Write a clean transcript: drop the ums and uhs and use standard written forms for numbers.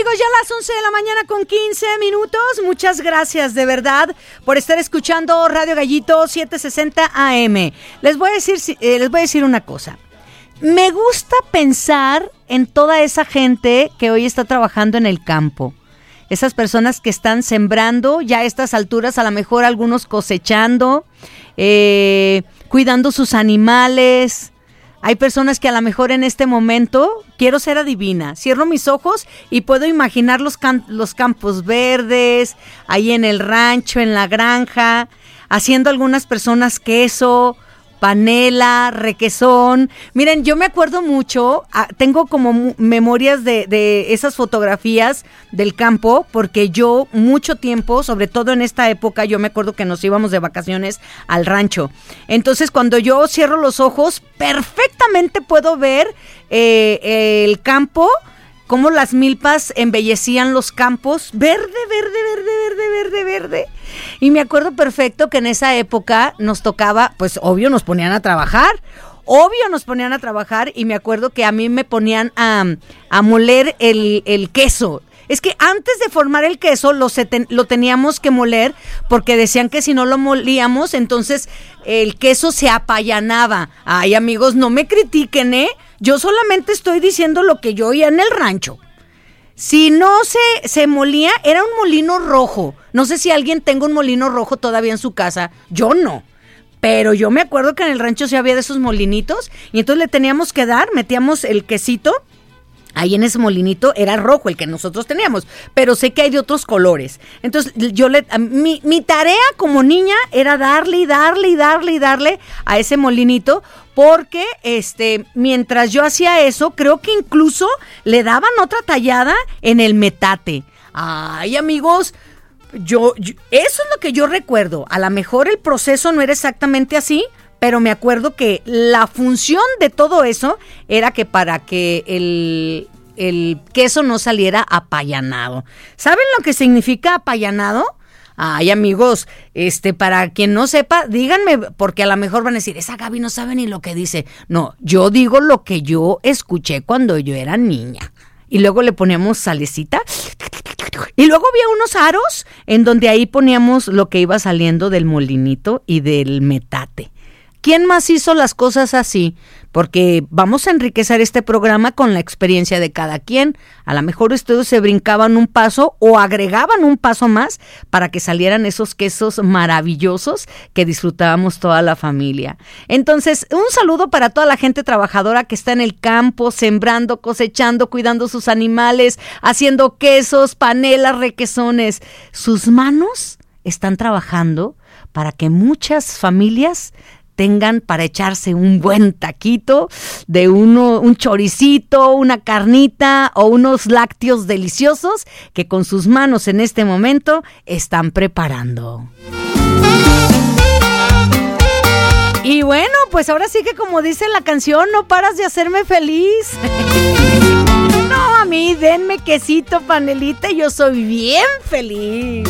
amigos, ya a las 11 de la mañana con 15 minutos. Muchas gracias de verdad por estar escuchando Radio Gallito 760 AM. Les voy a decir una cosa. Me gusta pensar en toda esa gente que hoy está trabajando en el campo. Esas personas que están sembrando, ya a estas alturas a lo mejor algunos cosechando, cuidando sus animales. Hay personas que a lo mejor en este momento, quiero ser adivina, cierro mis ojos y puedo imaginar los campos verdes, ahí en el rancho, en la granja, haciendo algunas personas queso, panela, requesón. Miren, yo me acuerdo mucho, tengo como memorias de esas fotografías del campo, porque yo mucho tiempo, sobre todo en esta época, yo me acuerdo que nos íbamos de vacaciones al rancho. Entonces, cuando yo cierro los ojos, perfectamente puedo ver el campo, cómo las milpas embellecían los campos, verde. Y me acuerdo perfecto que en esa época nos tocaba, pues obvio nos ponían a trabajar, y me acuerdo que a mí me ponían a moler el queso. Es que antes de formar el queso lo teníamos que moler, porque decían que si no lo molíamos, entonces el queso se apallanaba. Ay, amigos, no me critiquen, yo solamente estoy diciendo lo que yo oía en el rancho. Si no se molía, era un molino rojo. No sé si alguien tenga un molino rojo todavía en su casa. Yo no. Pero yo me acuerdo que en el rancho sí había de esos molinitos. Y entonces le teníamos que metíamos el quesito. Ahí en ese molinito era rojo el que nosotros teníamos. Pero sé que hay de otros colores. Entonces mi tarea como niña era darle a ese molinito. Porque mientras yo hacía eso, creo que incluso le daban otra tallada en el metate. Ay, amigos, yo eso es lo que yo recuerdo. A lo mejor el proceso no era exactamente así, pero me acuerdo que la función de todo eso era que para que el queso no saliera apallanado. ¿Saben lo que significa apallanado? Ay, amigos, para quien no sepa, díganme, porque a lo mejor van a decir, esa Gaby no sabe ni lo que dice. No, yo digo lo que yo escuché cuando yo era niña. Y luego le poníamos salecita. Y luego había unos aros en donde ahí poníamos lo que iba saliendo del molinito y del metate. ¿Quién más hizo las cosas así? Porque vamos a enriquecer este programa con la experiencia de cada quien. A lo mejor ustedes se brincaban un paso o agregaban un paso más para que salieran esos quesos maravillosos que disfrutábamos toda la familia. Entonces, un saludo para toda la gente trabajadora que está en el campo, sembrando, cosechando, cuidando sus animales, haciendo quesos, panelas, requesones. Sus manos están trabajando para que muchas familias tengan para echarse un buen taquito de un choricito, una carnita o unos lácteos deliciosos que con sus manos en este momento están preparando. Y bueno, pues ahora sí que como dice la canción, no paras de hacerme feliz. No, a mí denme quesito, panelita y yo soy bien feliz.